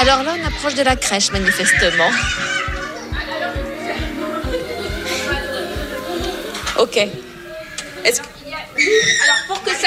Alors là, on approche de la crèche, manifestement. Ok. Est-ce que... Alors, pour que ça